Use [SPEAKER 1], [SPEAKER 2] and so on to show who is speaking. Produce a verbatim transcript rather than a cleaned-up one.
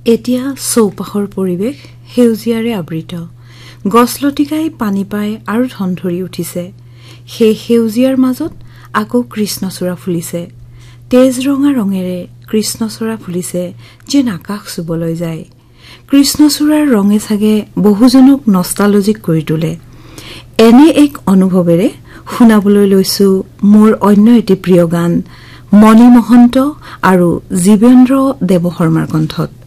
[SPEAKER 1] এতিয়া চৌপাশৰ পৰিৱেশ সেউজীয়াৰে আবৃত। গছলতিকাই পানী পাই আৰু ধন ধৰি উঠিছে। সেই সেউজীয়াৰ মাজত আকৌ কৃষ্ণচূড়া ফুলিছে। তেজ ৰঙা ৰঙেৰে কৃষ্ণচূড়া ফুলিছে, যেন আকাশ চুবলৈ যায়। কৃষ্ণচূড়াৰ ৰঙে চাগে বহুজনক নষ্টালজিক কৰি তোলে। এনে এক অনুভৱেৰে শুনাবলৈ লৈছো মোৰ অন্য এটি প্ৰিয় গান মণি মহন্ত আৰু জীৱেন্দ্ৰ দেৱশৰ্মাৰ কণ্ঠত।